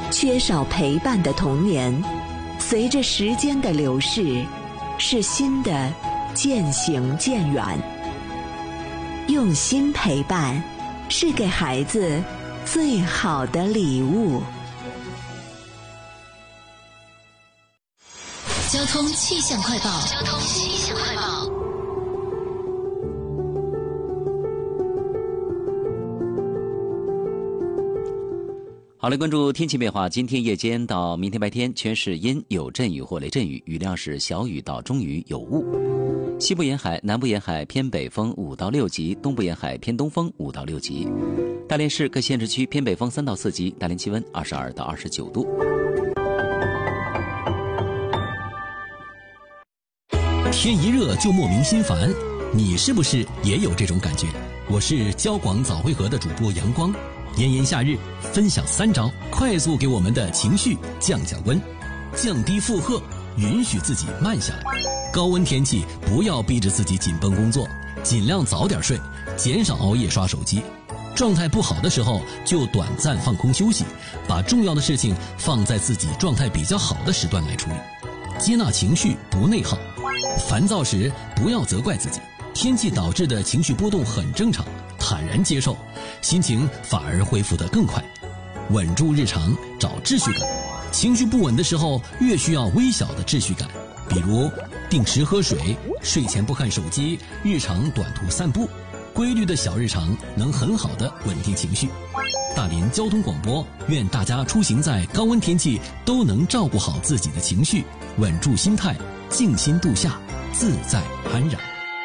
缺少陪伴的童年，随着时间的流逝，是新的渐行渐远。用心陪伴，是给孩子最好的礼物。 交通气象快报。 好来关注天气变化。今天夜间到明天白天全是阴，有阵雨或雷阵雨，雨量是小雨到中雨，有雾。西部沿海、南部沿海偏北风5到6级，东部沿海偏东风5到6级。大连市各县市区偏北风3到4级，大连气温22到29度。 天一热就莫名心烦，你是不是也有这种感觉？我是交广早会河的主播阳光，炎炎夏日，分享3招快速给我们的情绪降温，降低负荷，允许自己慢下来。高温天气不要逼着自己紧绷工作，尽量早点睡，减少熬夜刷手机。状态不好的时候就短暂放空休息，把重要的事情放在自己状态比较好的时段来处理。接纳情绪，不内耗。烦躁时不要责怪自己，天气导致的情绪波动很正常，坦然接受，心情反而恢复得更快。稳住日常，找秩序感。情绪不稳的时候，越需要微小的秩序感，比如定时喝水，睡前不看手机，日常短途散步。规律的小日常能很好的稳定情绪。大连交通广播，愿大家出行在高温天气都能照顾好自己的情绪，稳住心态，静心度夏，自在安然。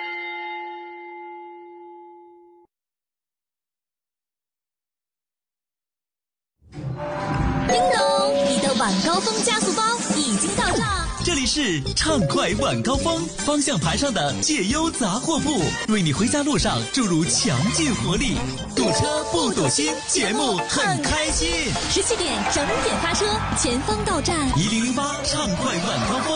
叮咚，你的晚高峰加速包已经到账。 这里是畅快晚高峰，方向盘上的解忧杂货铺，为你回家路上注入强劲活力。堵车不堵心，节目很开心。 17点整点发车，前方到站 1008畅快晚高峰。